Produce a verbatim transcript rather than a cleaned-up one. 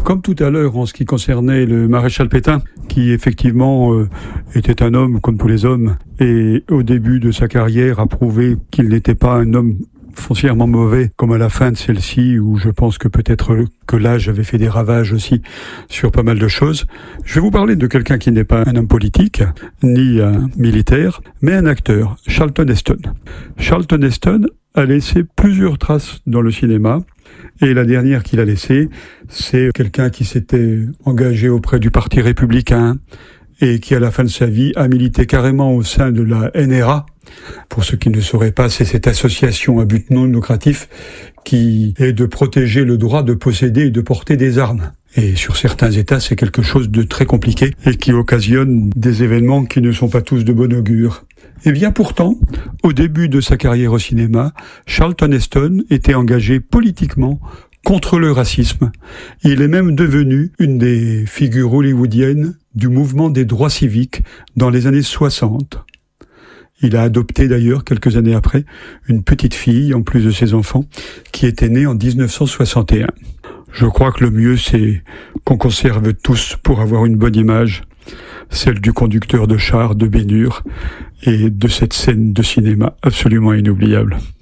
Comme tout à l'heure en ce qui concernait le maréchal Pétain, qui effectivement euh, était un homme comme tous les hommes, et au début de sa carrière a prouvé qu'il n'était pas un homme foncièrement mauvais, comme à la fin de celle-ci, où je pense que peut-être que l'âge avait fait des ravages aussi sur pas mal de choses. Je vais vous parler de quelqu'un qui n'est pas un homme politique, ni un militaire, mais un acteur, Charlton Heston. Charlton Heston a laissé plusieurs traces dans le cinéma, et la dernière qu'il a laissée, c'est quelqu'un qui s'était engagé auprès du Parti républicain, et qui à la fin de sa vie a milité carrément au sein de la N R A. Pour ceux qui ne le sauraient pas, c'est cette association à but non lucratif qui est de protéger le droit de posséder et de porter des armes. Et sur certains États, c'est quelque chose de très compliqué et qui occasionne des événements qui ne sont pas tous de bon augure. Et bien pourtant, au début de sa carrière au cinéma, Charlton Heston était engagé politiquement contre le racisme. Il est même devenu une des figures hollywoodiennes du mouvement des droits civiques dans les années soixante. Il a adopté d'ailleurs, quelques années après, une petite fille, en plus de ses enfants, qui était née en dix-neuf cent soixante et un. Je crois que le mieux, c'est qu'on conserve tous, pour avoir une bonne image, celle du conducteur de char de Ben-Hur et de cette scène de cinéma absolument inoubliable.